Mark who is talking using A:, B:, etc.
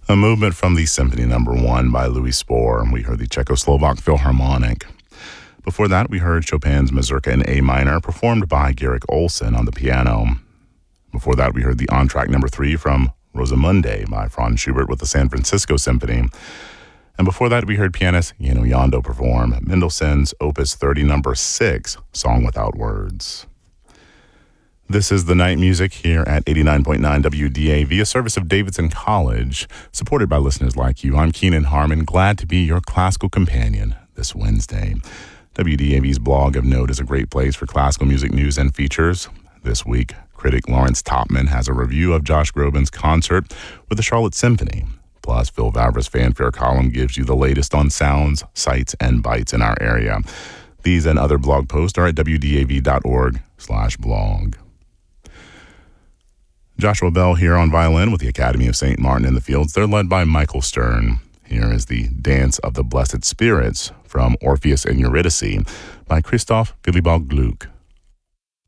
A: A movement from the Symphony No. 1 by Louis Spohr. We heard the Czechoslovak Philharmonic. Before that, we heard Chopin's Mazurka in A minor, performed by Garrick Olson on the piano. Before that, we heard the Entr'acte No. 3 from Rosamunde by Franz Schubert with the San Francisco Symphony. And before that, we heard pianist Yano Yando perform Mendelssohn's Opus 30 No. 6, Song Without Words. This is the night music here at 89.9 WDAV, a service of Davidson College, supported by listeners like you. I'm Keenan Harmon, glad to be your classical companion this Wednesday. WDAV's blog of note is a great place for classical music news and features. This week, critic Lawrence Topman has a review of Josh Groban's concert with the Charlotte Symphony. Plus, Phil Vavra's fanfare column gives you the latest on sounds, sights, and bites in our area. These and other blog posts are at wdav.org/blog. Joshua Bell here on violin with the Academy of St. Martin in the Fields. They're led by Michael Stern. Here is the Dance of the Blessed Spirits from Orpheus and Eurydice by Christoph Willibald Gluck.